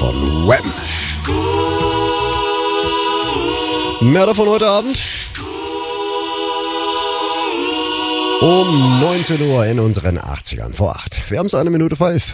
von Wham. Mehr davon heute Abend um 19 Uhr in unseren 80ern vor 8. Wir haben es 1 Minute vor 11.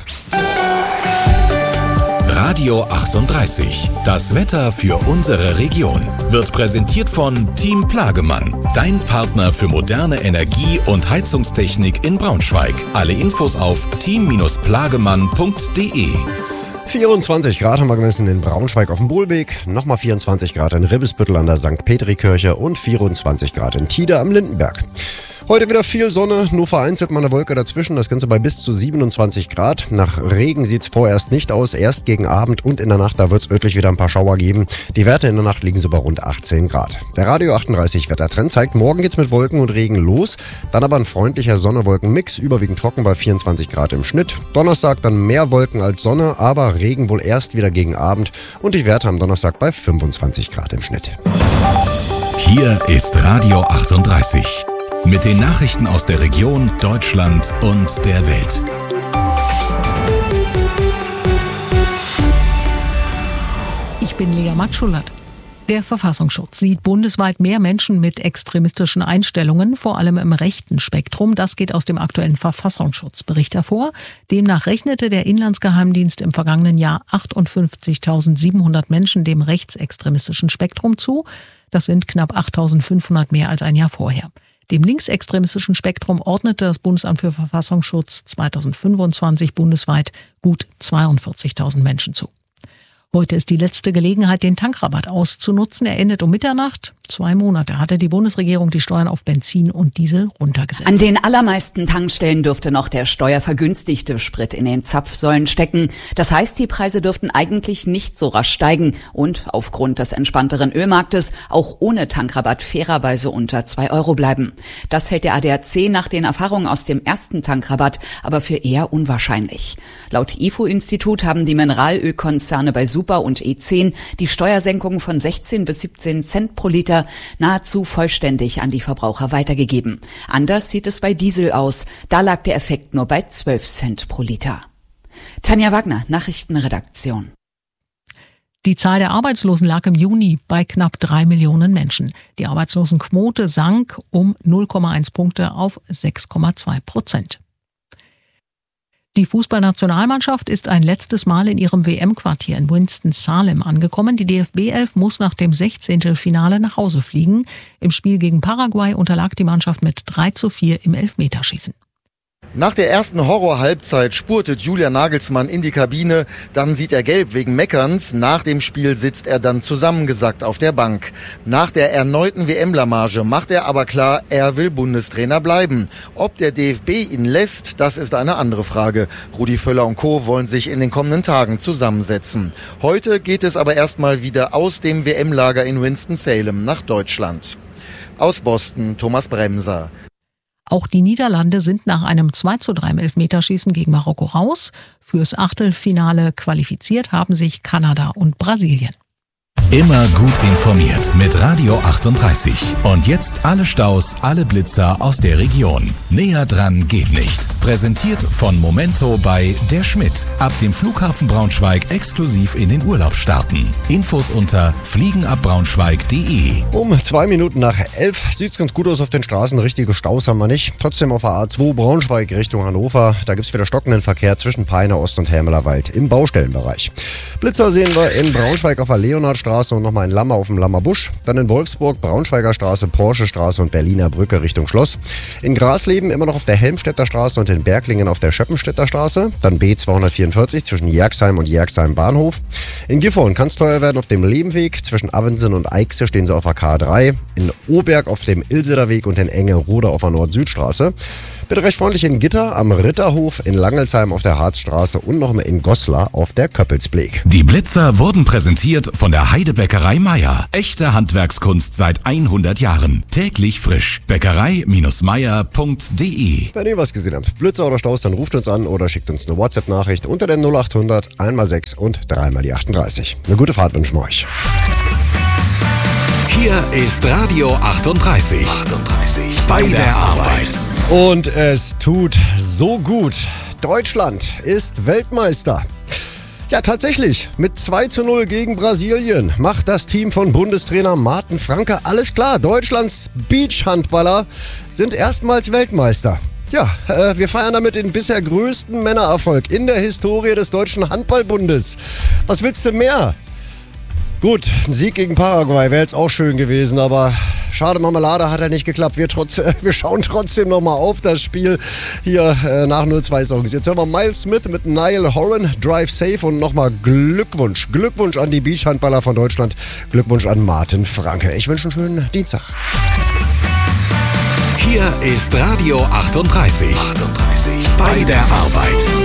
Radio 38. Das Wetter für unsere Region wird präsentiert von Team Plagemann, dein Partner für moderne Energie- und Heizungstechnik in Braunschweig. Alle Infos auf team-plagemann.de. 24 Grad haben wir gemessen in Braunschweig auf dem Bohlweg, nochmal 24 Grad in Ribbesbüttel an der St. Petri-Kirche und 24 Grad in Tide am Lindenberg. Heute wieder viel Sonne, nur vereinzelt mal eine Wolke dazwischen, das Ganze bei bis zu 27 Grad. Nach Regen sieht es vorerst nicht aus, erst gegen Abend und in der Nacht, da wird es örtlich wieder ein paar Schauer geben. Die Werte in der Nacht liegen so bei rund 18 Grad. Der Radio 38 Wettertrend zeigt, morgen geht's mit Wolken und Regen los, dann aber ein freundlicher Sonne-Wolken-Mix, überwiegend trocken bei 24 Grad im Schnitt. Donnerstag dann mehr Wolken als Sonne, aber Regen wohl erst wieder gegen Abend und die Werte am Donnerstag bei 25 Grad im Schnitt. Hier ist Radio 38. Mit den Nachrichten aus der Region, Deutschland und der Welt. Ich bin Lea Matschulert. Der Verfassungsschutz sieht bundesweit mehr Menschen mit extremistischen Einstellungen, vor allem im rechten Spektrum. Das geht aus dem aktuellen Verfassungsschutzbericht hervor. Demnach rechnete der Inlandsgeheimdienst im vergangenen Jahr 58.700 Menschen dem rechtsextremistischen Spektrum zu. Das sind knapp 8.500 mehr als ein Jahr vorher. Dem linksextremistischen Spektrum ordnete das Bundesamt für Verfassungsschutz 2025 bundesweit gut 42.000 Menschen zu. Heute ist die letzte Gelegenheit, den Tankrabatt auszunutzen. Er endet um Mitternacht. 2 Monate hatte die Bundesregierung die Steuern auf Benzin und Diesel runtergesetzt. An den allermeisten Tankstellen dürfte noch der steuervergünstigte Sprit in den Zapfsäulen stecken. Das heißt, die Preise dürften eigentlich nicht so rasch steigen und aufgrund des entspannteren Ölmarktes auch ohne Tankrabatt fairerweise unter 2 Euro bleiben. Das hält der ADAC nach den Erfahrungen aus dem ersten Tankrabatt aber für eher unwahrscheinlich. Laut IFO-Institut haben die Mineralölkonzerne bei Super und E10 die Steuersenkung von 16 bis 17 Cent pro Liter nahezu vollständig an die Verbraucher weitergegeben. Anders sieht es bei Diesel aus. Da lag der Effekt nur bei 12 Cent pro Liter. Tanja Wagner, Nachrichtenredaktion. Die Zahl der Arbeitslosen lag im Juni bei knapp 3 Millionen Menschen. Die Arbeitslosenquote sank um 0,1 Punkte auf 6,2%. Die Fußballnationalmannschaft ist ein letztes Mal in ihrem WM-Quartier in Winston-Salem angekommen. Die DFB-11 muss nach dem 16. Finale nach Hause fliegen. Im Spiel gegen Paraguay unterlag die Mannschaft mit 3:4 im Elfmeterschießen. Nach der ersten Horror-Halbzeit spurtet Julian Nagelsmann in die Kabine, dann sieht er gelb wegen Meckerns. Nach dem Spiel sitzt er dann zusammengesackt auf der Bank. Nach der erneuten WM-Blamage macht er aber klar, er will Bundestrainer bleiben. Ob der DFB ihn lässt, das ist eine andere Frage. Rudi Völler und Co. wollen sich in den kommenden Tagen zusammensetzen. Heute geht es aber erstmal wieder aus dem WM-Lager in Winston-Salem nach Deutschland. Aus Boston, Thomas Bremser. Auch die Niederlande sind nach einem 2:3 im Elfmeterschießen gegen Marokko raus. Fürs Achtelfinale qualifiziert haben sich Kanada und Brasilien. Immer gut informiert mit Radio 38. Und jetzt alle Staus, alle Blitzer aus der Region. Näher dran geht nicht. Präsentiert von Momento bei Der Schmidt. Ab dem Flughafen Braunschweig exklusiv in den Urlaub starten. Infos unter fliegenabbraunschweig.de. Um 2 Minuten nach 11 sieht's ganz gut aus auf den Straßen. Richtige Staus haben wir nicht. Trotzdem auf der A2 Braunschweig Richtung Hannover. Da gibt's wieder stockenden Verkehr zwischen Peine Ost und Hermelerwald im Baustellenbereich. Blitzer sehen wir in Braunschweig auf der Leonhardstraße und nochmal in Lammer auf dem Lammerbusch. Dann in Wolfsburg, Braunschweiger Straße, Porsche Straße und Berliner Brücke Richtung Schloss. In Grasleben immer noch auf der Helmstedter Straße und in Berglingen auf der Schöppenstädter Straße. Dann B244 zwischen Jerxheim und Jerxheim Bahnhof. In Gifhorn kann es teuer werden auf dem Lebenweg. Zwischen Avensen und Eichse stehen sie auf der K3. In Oberg auf dem Ilseder Weg und in Engerode auf der Nord-Süd-Straße. Bitte recht freundlich in Gitter am Ritterhof, in Langelsheim auf der Harzstraße und noch in Goslar auf der Köppelsbleek. Die Blitzer wurden präsentiert von der Heidebäckerei Meier. Echte Handwerkskunst seit 100 Jahren. Täglich frisch. Bäckerei-meier.de. Wenn ihr was gesehen habt, Blitzer oder Staus, dann ruft uns an oder schickt uns eine WhatsApp-Nachricht unter der 0800 1x6 und 3x38. Eine gute Fahrt wünschen wir euch. Hier ist Radio 38. Bei der Arbeit. Und es tut so gut. Deutschland ist Weltmeister. Ja, tatsächlich. Mit 2:0 gegen Brasilien macht das Team von Bundestrainer Martin Franke alles klar. Deutschlands Beachhandballer sind erstmals Weltmeister. Ja, wir feiern damit den bisher größten Männererfolg in der Historie des Deutschen Handballbundes. Was willst du mehr? Gut, ein Sieg gegen Paraguay wäre jetzt auch schön gewesen, aber schade Marmelade hat ja nicht geklappt. Wir schauen trotzdem nochmal auf das Spiel hier nach 0-2 Songs. Jetzt hören wir Miles Smith mit Niall Horan, Drive Safe und nochmal Glückwunsch. Glückwunsch an die Beachhandballer von Deutschland. Glückwunsch an Martin Franke. Ich wünsche einen schönen Dienstag. Hier ist Radio 38. Bei der Arbeit.